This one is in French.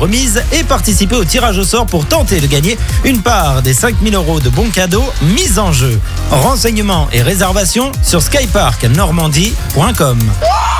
remises et participer au tirage au sort pour tenter de gagner une part des 5 000 € de bons cadeaux mis en jeu. Renseignements et réservations sur skyparknormandie.com.